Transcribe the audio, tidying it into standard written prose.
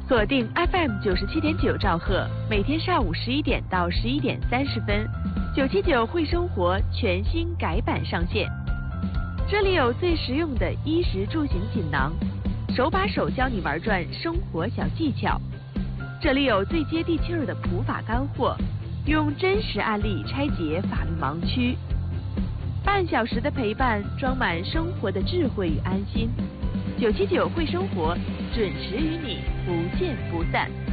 锁定 FM 97.9兆赫，每天上午11点到11点30分，979会生活全新改版上线。这里有最实用的衣食住行锦囊，手把手教你玩转生活小技巧。这里有最接地气儿的普法干货，用真实案例拆解法律盲区。半小时的陪伴，装满生活的智慧与安心。979会生活，准时与你不见不散。